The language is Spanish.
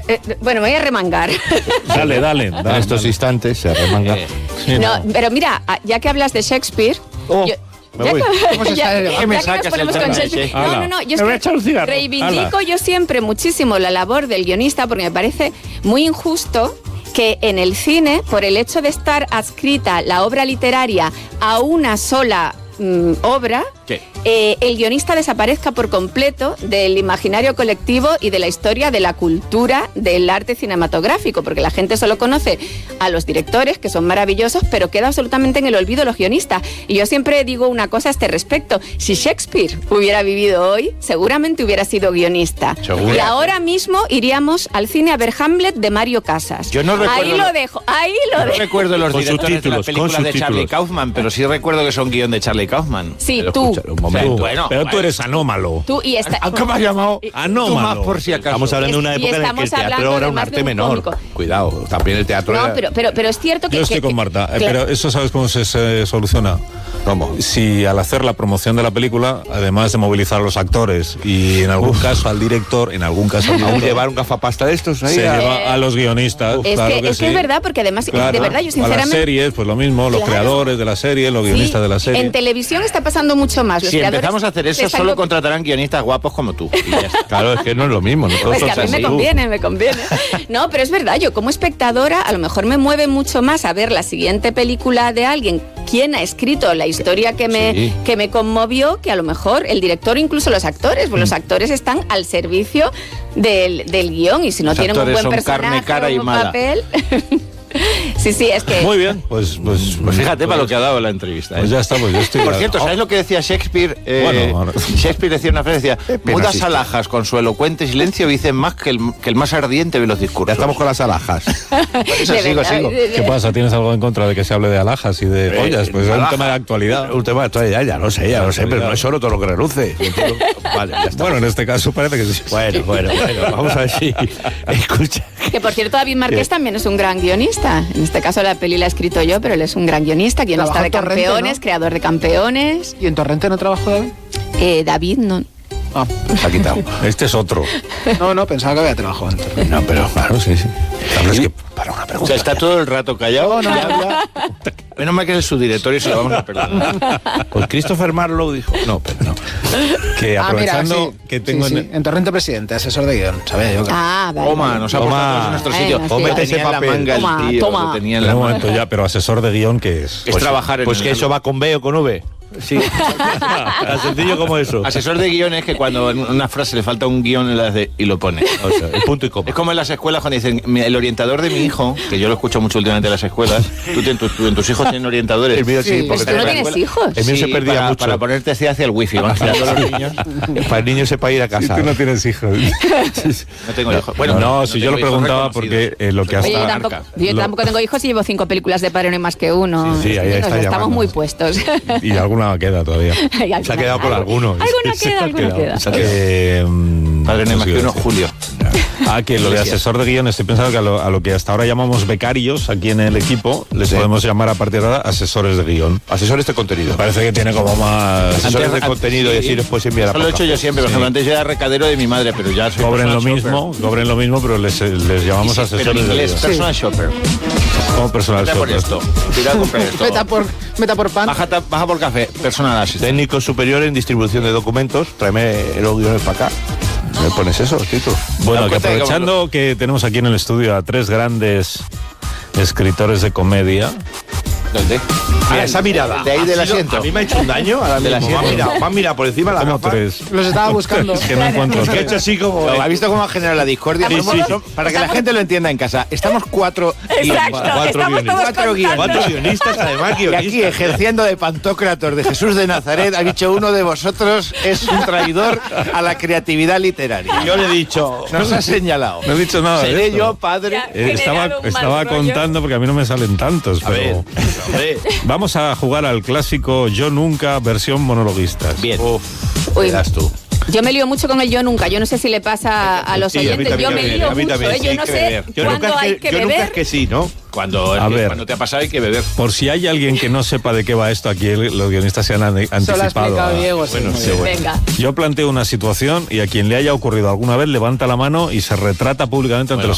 Bueno, me voy a remangar. Dale. En estos instantes se remanga. No, pero mira, ya que hablas de Shakespeare... Me voy. ¿Qué me sacas el tema? No, yo reivindico yo siempre muchísimo la labor del guionista porque me parece muy injusto que en el cine, por el hecho de estar adscrita la obra literaria a una sola obra, el guionista desaparezca por completo del imaginario colectivo y de la historia de la cultura del arte cinematográfico, porque la gente solo conoce a los directores, que son maravillosos, pero queda absolutamente en el olvido los guionistas. Y yo siempre digo una cosa a este respecto: si Shakespeare hubiera vivido hoy, seguramente hubiera sido guionista. ¿Segura? Y ahora mismo iríamos al cine a ver Hamlet de Mario Casas. Yo no recuerdo. Ahí lo dejo. No recuerdo los directores de las películas de Charlie Kaufman, pero sí recuerdo que son guión de Charlie Kaufman. Sí, tú. Pero tú eres anómalo. Tú y ¿Cómo has llamado? Anómalo. Por si acaso. Estamos hablando de una época en la que el teatro era un arte menor. Cuidado, también el teatro no, era... pero es cierto que... Yo estoy con Marta, pero eso ¿sabes cómo se soluciona? ¿Cómo? Si al hacer la promoción de la película, además de movilizar a los actores y en algún caso al director, ¿Aún llevar un gafapasta de estos ahí? Se lleva a los guionistas. Claro que sí. Es verdad, porque además, claro, de verdad, yo sinceramente... A las series, pues lo mismo, los creadores de la serie, los guionistas de la serie. En televisión está pasando mucho más. Si empezamos a hacer eso, solo contratarán guionistas guapos como tú. Y ya está. Claro, es que no es lo mismo. Pues que a mí me conviene. No, pero es verdad, yo como espectadora a lo mejor me mueve mucho más a ver la siguiente película de alguien, quién ha escrito la historia que me conmovió, que a lo mejor el director o incluso los actores, pues los actores están al servicio del guión, y si no tienen un buen personaje, cara y un papel... Sí, es que... Muy bien, pues fíjate para lo que ha dado la entrevista. Pues ya estamos, yo estoy... Por cierto, ¿sabes lo que decía Shakespeare? Shakespeare decía una frase, decía: mudas alhajas con su elocuente silencio dicen más que el más ardiente de los discursos. Ya estamos con las alhajas. Eso sigo. ¿Qué pasa? ¿Tienes algo en contra de que se hable de alhajas y de pollas? Pues es un tema de actualidad. Un tema de actualidad, ya lo sé, pero no es solo todo lo que reluce. Vale, ya está. Bueno, en este caso parece que sí. Bueno, vamos a ver si... Escucha. Que por cierto, David Márquez también es un gran guionista. En este caso la peli la he escrito yo, pero él es un gran guionista, guionista de Campeones, Torrente, ¿no? Creador de Campeones. ¿Y en Torrente no trabajó David? David no. Se ha quitado. Este es otro. No, pensaba que había trabajado en Torrente. No, pero claro, sí. Claro, es que para una pregunta. O sea, está todo el rato callado. No. Menos mal que es el subdirector y se lo vamos a perdonar. Pues Christopher Marlowe dijo... No, pero no. Que aprovechando mira, que tengo... En Torrente Presidente, asesor de guión. Sabía yo que... Vale. Toma, nos ha puesto en nuestro sitio. Cómete ese papel. Toma. Tenía en En la un manga. momento ya, pero asesor de guión, ¿qué es? Es trabajar en Pues que eso va con B o con V. Sí. Tan sencillo como eso. Asesor de guión es que cuando en una frase le falta un guión y lo pone. O sea, el punto y coma. Es como en las escuelas cuando dicen: el orientador de mi hijo, que yo lo escucho mucho últimamente en las escuelas. Tus hijos tienen orientadores. El mío sí, porque ¿Tú no tienes hijos? El mío se perdía mucho. Para ponerte hacia el wifi, van girando los niños. Para el niño sepa ir a casa. Tú no tienes hijos. No tengo hijos. Bueno, no, si yo lo preguntaba porque lo que hasta... Oye, yo tampoco tengo hijos y llevo 5 películas de Padre No Hay Más Que Uno. Sí, ahí está. Estamos muy puestos. Y alguna queda todavía. Se ha quedado con alguno. Alguna queda. Padre No Hay Más Que Uno, Julio. Que lo de asesor de guión, estoy pensando que a lo que hasta ahora llamamos becarios aquí en el equipo, les podemos llamar a partir de ahora asesores de guión. Asesores de contenido. Parece que tiene como más... Asesores de contenido y así después enviar a... Eso lo he hecho yo siempre, por ejemplo, antes yo era recadero de mi madre, pero ya soy cobren lo mismo, pero les llamamos asesores pero en inglés, de guión. personal shopper. Como personal Vete por shopper. esto. Tira a comprar esto. Meta por pan. Baja por café, personal assistant. Técnico superior en distribución de documentos. Tráeme los guiones para acá. ¿Me pones eso, Tito? Bueno, que aprovechando que tenemos aquí en el estudio a 3 grandes escritores de comedia. ¿Dónde? Esa mirada. De ahí del asiento. A mí me ha hecho un daño. Ahora Del mismo. asiento. Me han mirado por encima de la Como capa. 3. Los estaba buscando. Es que no encuentro Que he hecho así como... ¿Ha visto cómo ha generado la discordia? Sí, sí. Para que la gente lo entienda en casa, estamos 4 Exacto. Estamos todos contando. 4 guionistas, además, y aquí ejerciendo de Pantocrator de Jesús de Nazaret ha dicho: uno de vosotros es un traidor a la creatividad literaria. Yo le he dicho... Nos ha señalado. No he dicho nada de Seré esto. yo padre. Estaba contando porque a mí no me salen tantos, A ver, pero... Vamos a jugar al clásico Yo Nunca, versión monologuistas. Bien. Uy. Verás tú. Yo me lío mucho con el yo nunca. Yo no sé si le pasa a los oyentes. Yo me lío mucho. Yo no sé cuándo hay que Yo nunca es beber. que sí, ¿no? Cuando te ha pasado hay que beber. Por si hay alguien que no sepa de qué va esto, aquí los guionistas se han anticipado. Eso lo ha explicado Diego. Bueno, sí, sí, bueno. Venga. Yo planteo una situación y a quien le haya ocurrido alguna vez levanta la mano y se retrata públicamente ante los